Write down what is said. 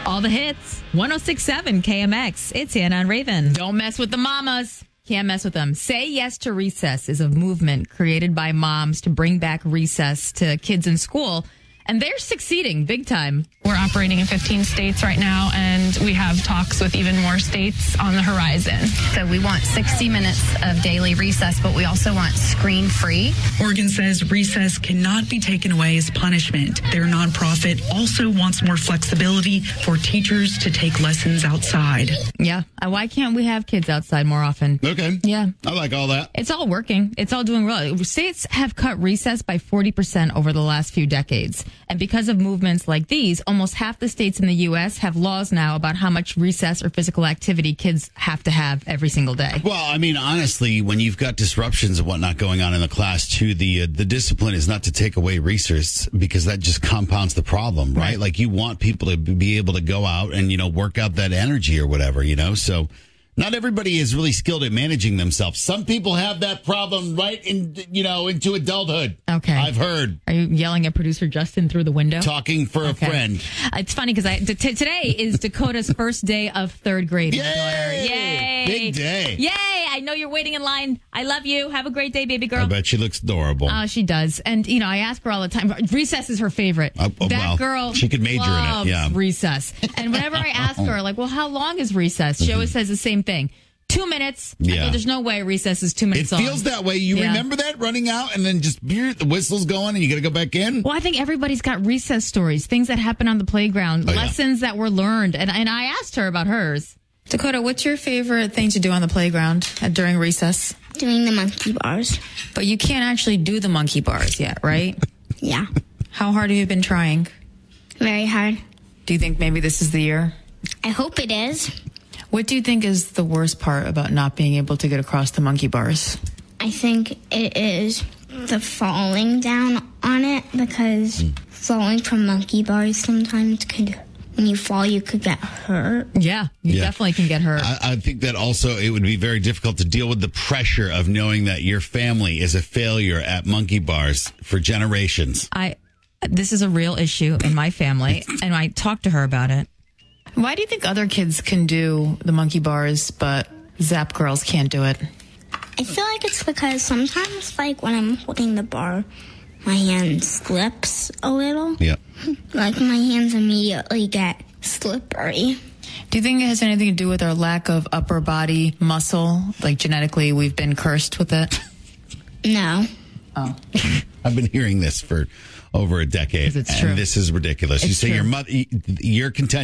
All the hits. 106.7 KMX. It's Hannah and Raven. Don't mess with the mamas. Can't mess with them. Say Yes to Recess is a movement created by moms to bring back recess to kids in school. And they're succeeding big time. We're operating in 15 states right now, and we have talks with even more states on the horizon. So we want 60 minutes of daily recess, but we also want screen-free. Oregon says recess cannot be taken away as punishment. Their nonprofit also wants more flexibility for teachers to take lessons outside. Yeah. Why can't we have kids outside more often? Okay. Yeah. I like all that. It's all working. It's all doing well. States have cut recess by 40% over the last few decades. And because of movements like these, almost half the states in the U.S. have laws now about how much recess or physical activity kids have to have every single day. Well, I mean, honestly, when you've got disruptions and whatnot going on in the class, too, the discipline is not to take away recess because that just compounds the problem, right? Like you want people to be able to go out and, work out that energy or whatever, So not everybody is really skilled at managing themselves. Some people have that problem right into adulthood. Okay. I've heard. Are you yelling at producer Justin through the window? Talking for a friend. It's funny because today is Dakota's first day of third grade. Yay! My daughter. Yay! Big day. Yay! I know you're waiting in line. I love you. Have a great day, baby girl. I bet she looks adorable. She does. And, I ask her all the time. Recess is her favorite. That girl she could major in it. Yeah. Recess. And whenever I ask her, how long is recess? She always says the same thing. 2 minutes. Yeah. There's no way recess is 2 minutes It long. feels that way. You remember that running out and then just the whistle's going and you got to go back in? Well, I think everybody's got recess stories, things that happen on the playground, lessons that were learned. And I asked her about hers. Dakota, what's your favorite thing to do on the playground during recess? Doing the monkey bars. But you can't actually do the monkey bars yet, right? Yeah. How hard have you been trying? Very hard. Do you think maybe this is the year? I hope it is. What do you think is the worst part about not being able to get across the monkey bars? I think it is the falling down on it because falling from monkey bars sometimes when you fall, you could get hurt. Yeah, you definitely can get hurt. I think that also it would be very difficult to deal with the pressure of knowing that your family is a failure at monkey bars for generations. This is a real issue in my family, and I talked to her about it. Why do you think other kids can do the monkey bars, but Zap girls can't do it? I feel like it's because sometimes, when I'm holding the bar, my hand slips a little. Yeah. My hands immediately get slippery. Do you think it has anything to do with our lack of upper body muscle? Genetically, we've been cursed with it? No. Oh. I've been hearing this for over a decade. It's true. And this is ridiculous. It's you say true. your contention